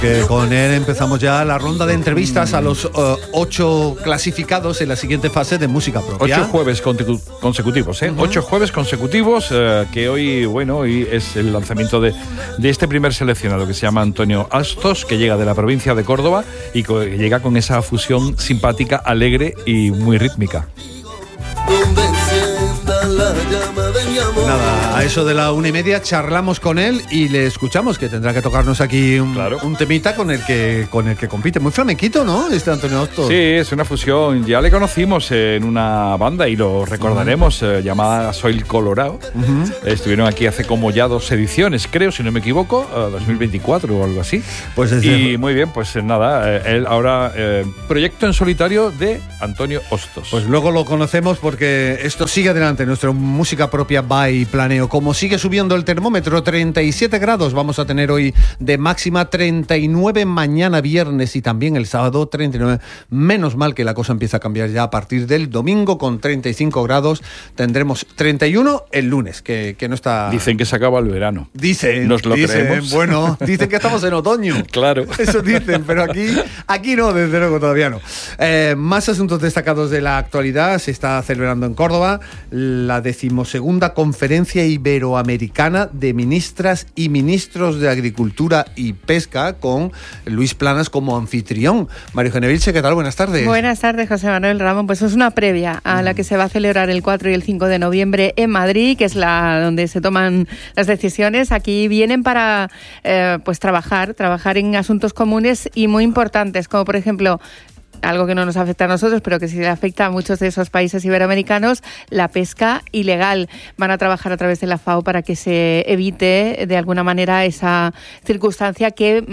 Que con él empezamos ya la ronda de entrevistas a los 8 clasificados en la siguiente fase de música propia. 8 jueves consecutivos, ¿eh? 8 jueves consecutivos, que hoy es el lanzamiento de este primer seleccionado que se llama Antonio Astos, que llega de la provincia de Córdoba y que llega con esa fusión simpática, alegre y muy rítmica. Nada, a eso de la 1:30 charlamos con él y le escuchamos, que tendrá que tocarnos aquí un temita con el que compite. Muy flamenquito, ¿no? Este Antonio Astos. Sí, es una fusión. Ya le conocimos en una banda y lo recordaremos, llamada Soy Colorado. Estuvieron aquí hace como ya 2 ediciones, creo, si no me equivoco, 2024 o algo así. Pues y muy bien, pues nada, él ahora proyecto en solitario de Antonio Astos. Pues luego lo conocemos porque esto sigue adelante, nuestra música propia by Planeo. Como sigue subiendo el termómetro, 37 grados vamos a tener hoy de máxima, 39 mañana viernes y también el sábado 39. Menos mal que la cosa empieza a cambiar ya a partir del domingo con 35 grados. Tendremos 31 el lunes, que no está... Dicen que se acaba el verano. Dicen. ¿Nos lo creemos? Bueno, dicen que estamos en otoño. Claro. Eso dicen, pero aquí no, desde luego todavía no. Más asuntos destacados de la actualidad. Se está celebrando en Córdoba la 12ª Conferencia Iberoamericana de Ministras y Ministros de Agricultura y Pesca, con Luis Planas como anfitrión. María Eugenia Vilche, ¿qué tal? Buenas tardes. Buenas tardes, José Manuel Ramón. Pues es una previa a la que se va a celebrar el 4 y el 5 de noviembre en Madrid, que es donde se toman las decisiones. Aquí vienen para pues trabajar en asuntos comunes y muy importantes, como por ejemplo... algo que no nos afecta a nosotros, pero que sí le afecta a muchos de esos países iberoamericanos, la pesca ilegal. Van a trabajar a través de la FAO para que se evite de alguna manera esa circunstancia que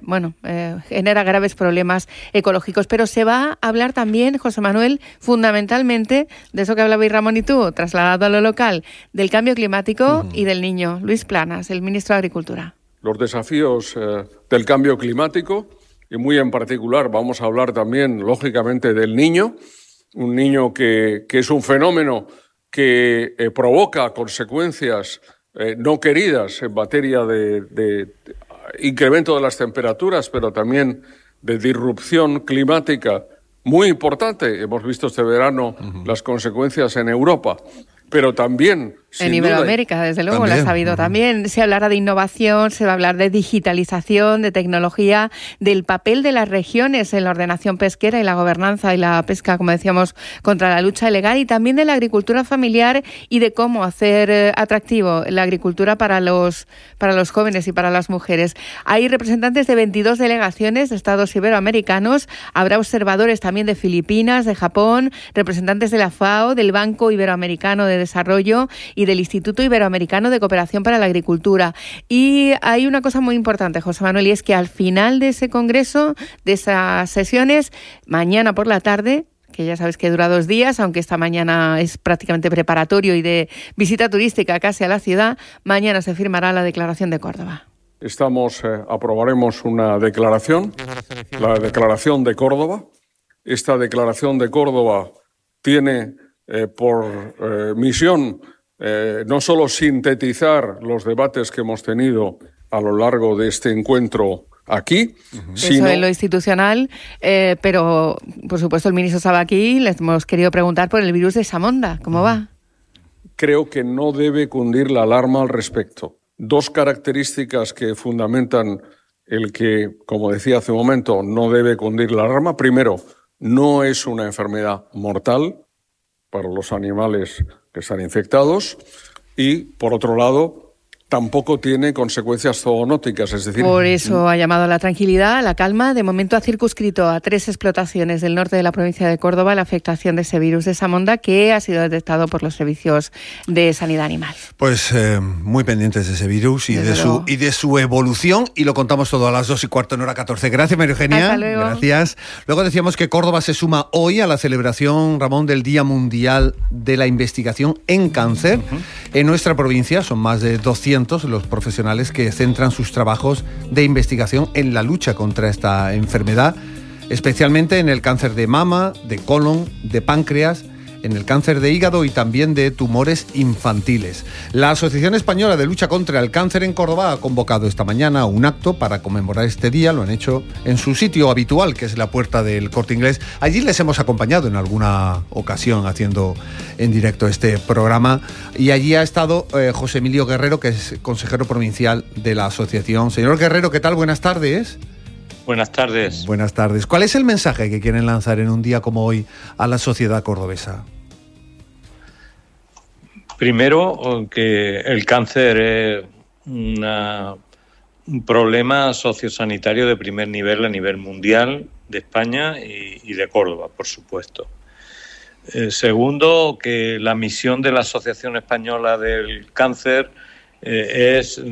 genera graves problemas ecológicos. Pero se va a hablar también, José Manuel, fundamentalmente de eso que hablabais Ramón y tú, trasladado a lo local, del cambio climático y del niño. Luis Planas, el ministro de Agricultura. Los desafíos del cambio climático. Y muy en particular vamos a hablar también, lógicamente, del niño, un niño que es un fenómeno que provoca consecuencias no queridas en materia de incremento de las temperaturas, pero también de disrupción climática muy importante. Hemos visto este verano las consecuencias en Europa. Pero también... En Iberoamérica, desde luego, lo ha sabido también. Se hablará de innovación, se va a hablar de digitalización, de tecnología, del papel de las regiones en la ordenación pesquera y la gobernanza y la pesca, como decíamos, contra la lucha ilegal, y también de la agricultura familiar y de cómo hacer atractivo la agricultura para los jóvenes y para las mujeres. Hay representantes de 22 delegaciones de estados iberoamericanos, habrá observadores también de Filipinas, de Japón, representantes de la FAO, del Banco Iberoamericano de Desarrollo y del Instituto Iberoamericano de Cooperación para la Agricultura. Y hay una cosa muy importante, José Manuel, y es que al final de ese congreso, de esas sesiones, mañana por la tarde, que ya sabes que dura 2 días, aunque esta mañana es prácticamente preparatorio y de visita turística casi a la ciudad, mañana se firmará la Declaración de Córdoba. Aprobaremos una declaración, la Declaración de Córdoba. Esta Declaración de Córdoba tiene por misión no solo sintetizar los debates que hemos tenido a lo largo de este encuentro aquí, sino... Eso es lo institucional, pero por supuesto el ministro estaba aquí y les hemos querido preguntar por el virus de Samonda. ¿Cómo va? Creo que no debe cundir la alarma al respecto. 2 características que fundamentan el que, como decía hace un momento, no debe cundir la alarma. Primero, no es una enfermedad mortal para los animales que están infectados y, por otro lado, tampoco tiene consecuencias zoonóticas, es decir... Por eso ha llamado a la tranquilidad, a la calma. De momento ha circunscrito a 3 explotaciones del norte de la provincia de Córdoba la afectación de ese virus de Samonda, que ha sido detectado por los servicios de sanidad animal. Pues muy pendientes de ese virus y de su evolución, y lo contamos todo a las 2:15 en hora 14. Gracias, María Eugenia. Hasta luego. Gracias. Luego decíamos que Córdoba se suma hoy a la celebración, Ramón, del Día Mundial de la Investigación en Cáncer. En nuestra provincia son más de 200 los profesionales que centran sus trabajos de investigación en la lucha contra esta enfermedad, especialmente en el cáncer de mama, de colon, de páncreas, en el cáncer de hígado y también de tumores infantiles. La Asociación Española de Lucha contra el Cáncer en Córdoba ha convocado esta mañana un acto para conmemorar este día. Lo han hecho en su sitio habitual, que es la Puerta del Corte Inglés. Allí les hemos acompañado en alguna ocasión haciendo en directo este programa, y allí ha estado José Emilio Guerrero, que es consejero provincial de la asociación. Señor Guerrero, ¿qué tal? Buenas tardes. Buenas tardes. Buenas tardes. ¿Cuál es el mensaje que quieren lanzar en un día como hoy a la sociedad cordobesa? Primero, que el cáncer es un problema sociosanitario de primer nivel a nivel mundial, de España y de Córdoba, por supuesto. Segundo, que la misión de la Asociación Española del Cáncer es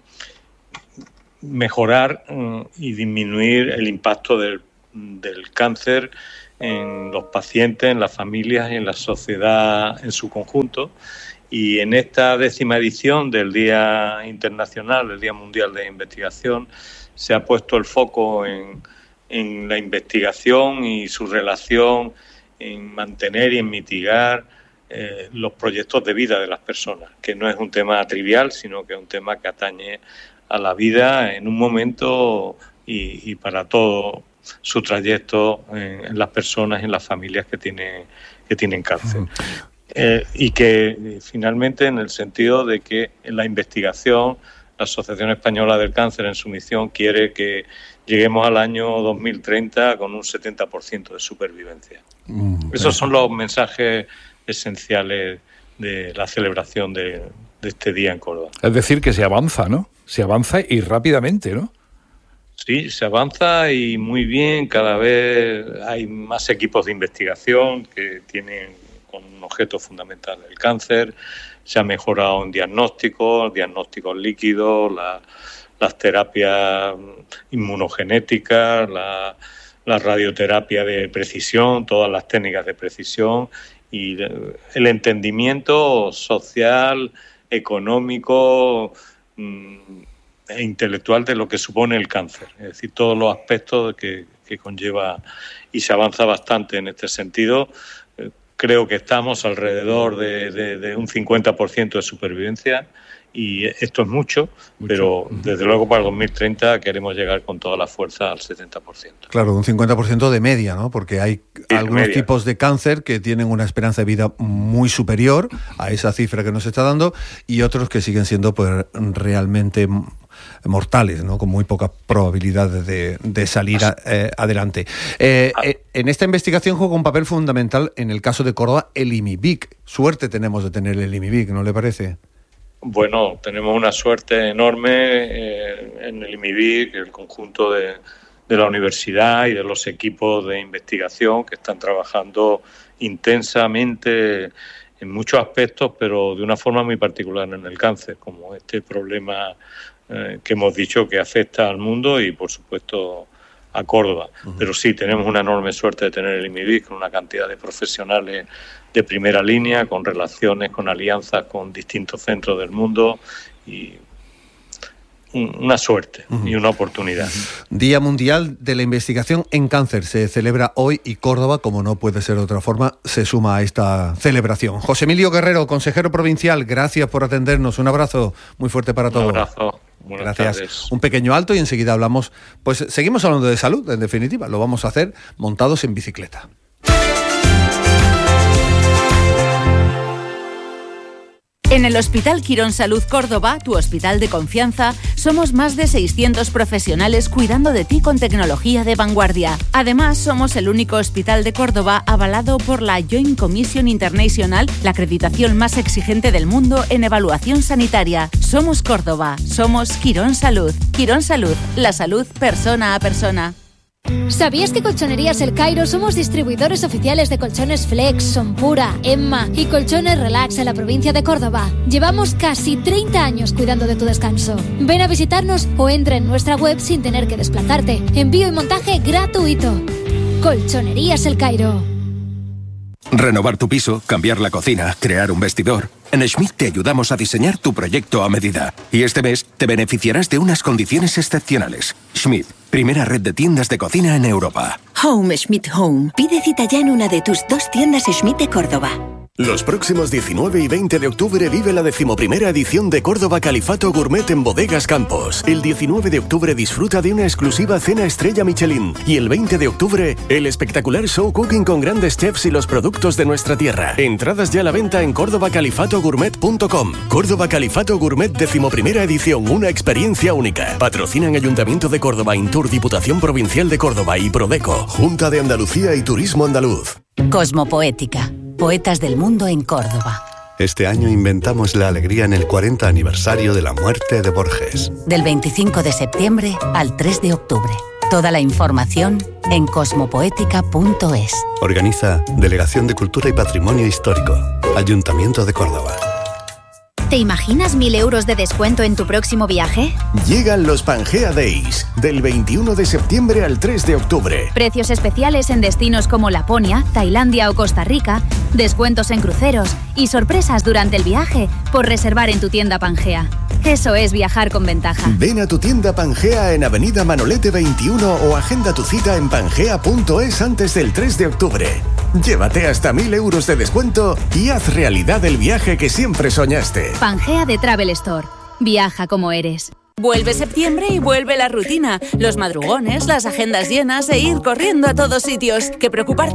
mejorar y disminuir el impacto del cáncer en los pacientes, en las familias y en la sociedad en su conjunto. Y en esta 10ª edición del Día Internacional, el Día Mundial de Investigación, se ha puesto el foco en la investigación y su relación en mantener y en mitigar los proyectos de vida de las personas, que no es un tema trivial, sino que es un tema que atañe a la vida en un momento y para todo su trayecto en las personas y en las familias que tienen cáncer. Y que finalmente, en el sentido de que en la investigación, la Asociación Española del Cáncer en su misión quiere que lleguemos al año 2030 con un 70% de supervivencia. Esos son los mensajes esenciales de la celebración de este día en Córdoba. Es decir, que se avanza, ¿no? Se avanza y rápidamente, ¿no? Sí, se avanza y muy bien. Cada vez hay más equipos de investigación que tienen con un objeto fundamental el cáncer. Se ha mejorado en diagnósticos líquidos, las terapias inmunogenéticas, la radioterapia de precisión, todas las técnicas de precisión y el entendimiento social, económico e intelectual de lo que supone el cáncer, es decir, todos los aspectos que conlleva, y se avanza bastante en este sentido. Creo que estamos alrededor de un 50% de supervivencia y esto es mucho, pero desde luego para el 2030 queremos llegar con toda la fuerza al 70%. Claro, un 50% de media, ¿no? Porque hay algunos tipos de cáncer que tienen una esperanza de vida muy superior a esa cifra que nos está dando y otros que siguen siendo pues realmente mortales, ¿no? Con muy pocas probabilidades de salir adelante. En esta investigación juega un papel fundamental, en el caso de Córdoba, el IMIBIC. Suerte tenemos de tener el IMIBIC, ¿no le parece? Bueno, tenemos una suerte enorme en el IMIBIC, el conjunto de la universidad y de los equipos de investigación que están trabajando intensamente en muchos aspectos, pero de una forma muy particular en el cáncer, como este problema que hemos dicho que afecta al mundo y, por supuesto, a Córdoba. Pero sí, tenemos una enorme suerte de tener el IMIBIC con una cantidad de profesionales de primera línea, con relaciones, con alianzas con distintos centros del mundo y una suerte y una oportunidad. Día Mundial de la Investigación en Cáncer se celebra hoy y Córdoba, como no puede ser de otra forma, se suma a esta celebración. José Emilio Guerrero, consejero provincial, gracias por atendernos. Un abrazo muy fuerte para todos. Un abrazo. Buenas tardes. Un pequeño alto y enseguida hablamos, pues seguimos hablando de salud, en definitiva. Lo vamos a hacer montados en bicicleta. En el Hospital Quirón Salud Córdoba, tu hospital de confianza, somos más de 600 profesionales cuidando de ti con tecnología de vanguardia. Además, somos el único hospital de Córdoba avalado por la Joint Commission International, la acreditación más exigente del mundo en evaluación sanitaria. Somos Córdoba, somos Quirón Salud. Quirón Salud, la salud persona a persona. ¿Sabías que Colchonerías El Cairo somos distribuidores oficiales de colchones Flex, Sonpura, Emma y colchones Relax en la provincia de Córdoba? Llevamos casi 30 años cuidando de tu descanso. Ven a visitarnos o entra en nuestra web sin tener que desplazarte. Envío y montaje gratuito. Colchonerías El Cairo. Renovar tu piso, cambiar la cocina, crear un vestidor. En Schmidt te ayudamos a diseñar tu proyecto a medida. Y este mes te beneficiarás de unas condiciones excepcionales. Schmidt, primera red de tiendas de cocina en Europa. Home Schmidt Home. Pide cita ya en una de tus 2 tiendas Schmidt de Córdoba. Los próximos 19 y 20 de octubre vive la 11ª edición de Córdoba Califato Gourmet en Bodegas Campos. El 19 de octubre disfruta de una exclusiva cena estrella Michelin. Y el 20 de octubre, el espectacular show cooking con grandes chefs y los productos de nuestra tierra. Entradas ya a la venta en cordobacalifatogourmet.com. Córdoba Califato Gourmet 11ª edición, una experiencia única. Patrocinan Ayuntamiento de Córdoba, Intur, Diputación Provincial de Córdoba y Prodeco, Junta de Andalucía y Turismo Andaluz. Cosmopoética. Poetas del mundo en Córdoba. Este año inventamos la alegría en el 40 aniversario de la muerte de Borges. Del 25 de septiembre al 3 de octubre. Toda la información en cosmopoética.es. Organiza Delegación de Cultura y Patrimonio Histórico, Ayuntamiento de Córdoba. ¿Te imaginas 1.000 euros de descuento en tu próximo viaje? Llegan los Pangea Days, del 21 de septiembre al 3 de octubre. Precios especiales en destinos como Laponia, Tailandia o Costa Rica, descuentos en cruceros y sorpresas durante el viaje por reservar en tu tienda Pangea. Eso es viajar con ventaja. Ven a tu tienda Pangea en Avenida Manolete 21 o agenda tu cita en pangea.es antes del 3 de octubre. Llévate hasta 1.000 euros de descuento y haz realidad el viaje que siempre soñaste. Pangea de Travel Store. Viaja como eres. Vuelve septiembre y vuelve la rutina. Los madrugones, las agendas llenas e ir corriendo a todos sitios. Que preocuparte